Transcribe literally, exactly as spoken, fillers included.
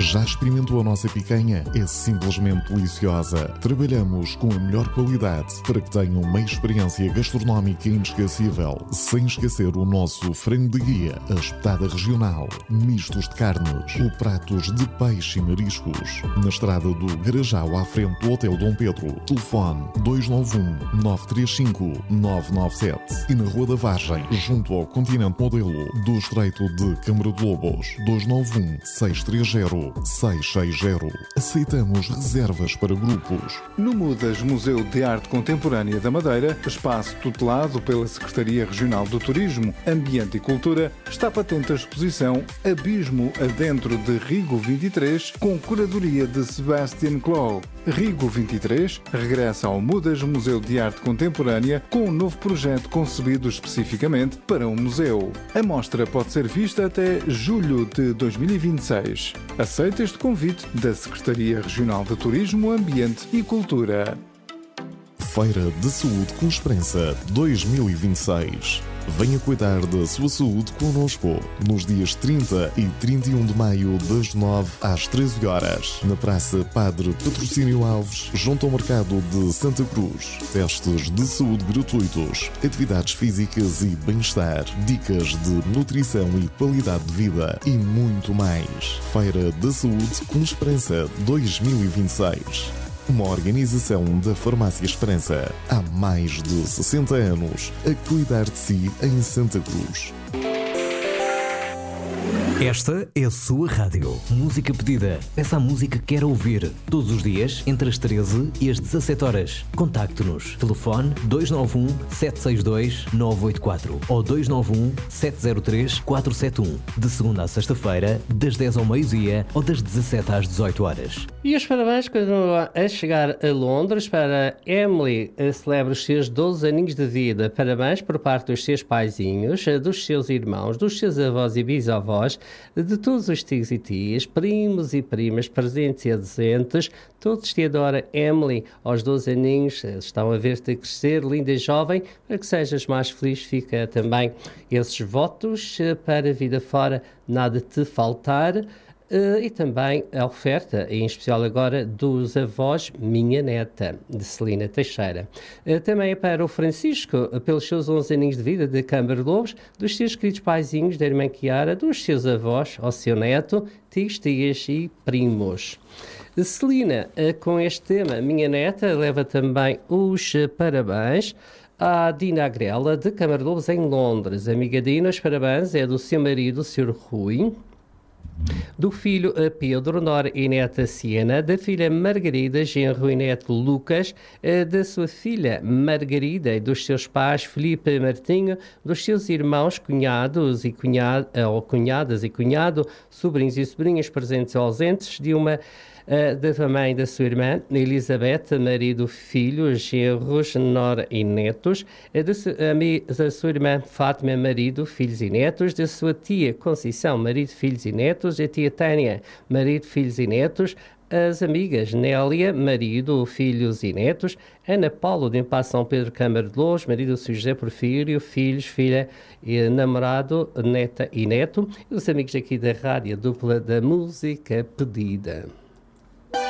Já experimentou a nossa picanha? É simplesmente deliciosa. Trabalhamos com a melhor qualidade para que tenham uma experiência gastronómica inesquecível, sem esquecer o nosso frango de guia, a espetada regional, mistos de carnes, ou pratos de peixe e mariscos. Na estrada do Garajal, à frente do Hotel Dom Pedro. Telefone dois nove um, nove três cinco, nove nove sete. E na Rua da Vargem, junto ao Continente Modelo, do Estreito de Câmara de Lobos. dois nove um, seis três zero, seis seis zero. Aceitamos reservas para grupos. No Mudas Museu de Arte Contemporânea da Madeira, espaço tutelado pela Secretaria Regional do Turismo, Ambiente e Cultura, está patente a exposição Abismo Adentro de Rigo vinte e três, com curadoria de Sebastian Clow. Rigo vinte e três regressa ao Mudas Museu de Arte Contemporânea com um novo projeto concebido especificamente para um museu. A mostra pode ser vista até julho de dois mil e vinte e seis. Aceita este convite da Secretaria Regional de Turismo, Ambiente e Cultura. Feira de Saúde com Esperança dois mil e vinte e seis. Venha cuidar da sua saúde connosco nos dias trinta e trinta e um de maio, das nove às treze horas, na Praça Padre Patrocínio Alves, junto ao Mercado de Santa Cruz. Testes de saúde gratuitos, atividades físicas e bem-estar, dicas de nutrição e qualidade de vida e muito mais. Feira da Saúde com Esperança dois mil e vinte e seis. Uma organização da Farmácia Esperança. Há mais de sessenta anos a cuidar de si em Santa Cruz. Esta é a sua rádio. Música pedida. Peça a música que quer ouvir. Todos os dias, entre as treze e as dezassete horas. Contacte-nos. Telefone dois nove um, sete seis dois, nove oito quatro ou dois nove um, sete zero três, quatro sete um. De segunda a sexta-feira, das dez ao meio-dia ou das dezassete às dezoito horas. E os parabéns continuam a chegar a Londres para Emily. Celebra os seus doze aninhos de vida. Parabéns por parte dos seus paizinhos, dos seus irmãos, dos seus avós e bisavós, de todos os tios e tias, primos e primas, presentes e ausentes, todos te adoram, Emily. Aos doze aninhos estão a ver-te crescer, linda e jovem, para que sejas mais feliz. Fica também esses votos para a vida fora, nada te faltar. Uh, e também a oferta, em especial agora, dos avós Minha Neta, de Celina Teixeira. Uh, também é para o Francisco, pelos seus onze aninhos de vida de Câmara de Lobos, dos seus queridos paizinhos, da irmã Chiara, dos seus avós, ao seu neto, tios, tias e primos. Uh, Celina, uh, com este tema, Minha Neta, leva também os uh, parabéns à Dina Agrela, de Câmara de Lobos, em Londres. A amiga Dina, os parabéns é do seu marido, o senhor Rui, do filho Pedro, nora e neta Siena, da filha Margarida, genro e neto Lucas, da sua filha Margarida e dos seus pais Filipe e Martinho, dos seus irmãos, cunhados e cunhado, ou cunhadas e cunhado, sobrinhos e sobrinhas presentes ou ausentes, de uma Uh, da mãe da sua irmã, Elizabeth, marido, filhos, genros, nora e netos, uh, da, su, uh, da sua irmã Fátima, marido, filhos e netos, da sua tia Conceição, marido, filhos e netos, da tia Tânia, marido, filhos e netos, as amigas Nélia, marido, filhos e netos, Ana Paulo de Empaz São Pedro, Câmara de Lobos, marido Sr. José Porfírio, filhos, filha, e namorado, neta e neto, e os amigos aqui da Rádio Dupla da Música Pedida.